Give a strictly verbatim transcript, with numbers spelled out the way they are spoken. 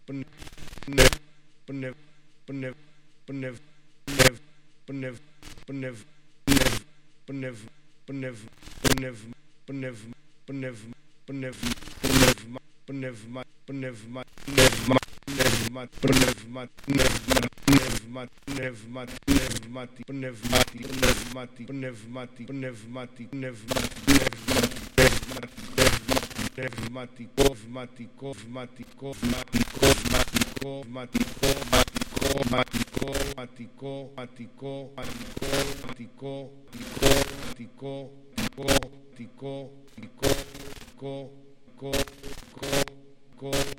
πνευ, πνευ, πνευ, πνευ, πνευ, πνευ, πνευ, πνευ, πνευ, πνευ, πνευ, πνευμα, πνευμα, πνευμα, πνευμα, πνευμα, πνευμα, πνευμα, πνευμα, πνευματι, πνευματι, πνευματι, πνευματι, πνευματι, πνευματι, πνευματι, πνευματικό, βηματικό, βηματικό, βηματικό, βηματικό, βηματικό, βηματικό, βηματικό, βηματικό, βηματικό, βηματικό, βηματικό,